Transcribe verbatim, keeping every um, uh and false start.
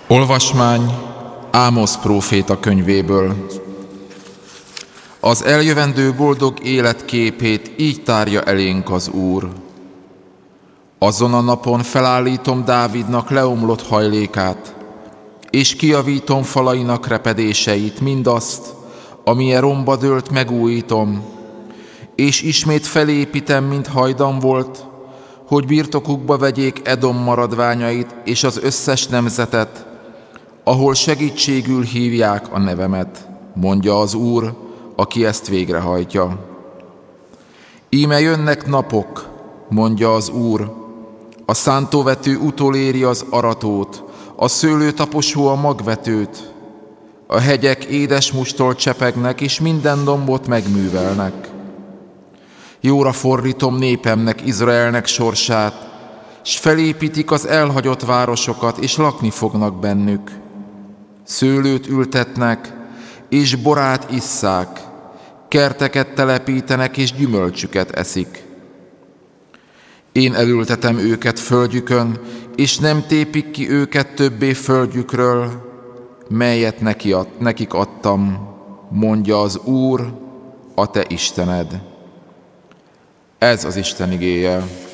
Olvasmány Ámosz próféta könyvéből. Az eljövendő boldog élet képét így tárja elénk az Úr. Azon a napon felállítom Dávidnak leomlott hajlékát, és kijavítom falainak repedéseit, mindazt, amilyen romba dőlt, megújítom, és ismét felépítem, mint hajdan volt, hogy birtokukba vegyék Edom maradványait és az összes nemzetet, ahol segítségül hívják a nevemet, mondja az Úr, aki ezt végrehajtja. Íme jönnek napok, mondja az Úr, a szántóvető utoléri az aratót, a szőlőtaposó a magvetőt, a hegyek édes mustól csepegnek, és minden dombot megművelnek. Jóra fordítom népemnek, Izraelnek sorsát, s felépítik az elhagyott városokat, és lakni fognak bennük. Szőlőt ültetnek, és borát isszák, kerteket telepítenek, és gyümölcsüket eszik. Én elültetem őket földjükön, és nem tépik ki őket többé földjükről, melyet neki ad, nekik adtam, mondja az Úr, a te Istened. Ez az Isten igéje.